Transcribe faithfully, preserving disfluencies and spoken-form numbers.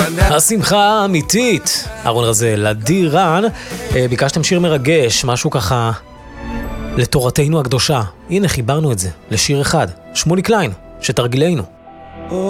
השמחה האמיתית, אהרון רזל, עדי רן, ביקשתם שיר מרגש, משהו ככה לתורתנו הקדושה. הנה חיברנו את זה לשיר אחד, שמולי קליין, שתרגילנו.